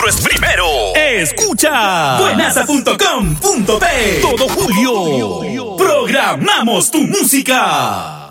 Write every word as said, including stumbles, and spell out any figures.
nuestro es primero. Escucha buenaza punto com punto pe. Todo julio programamos tu música.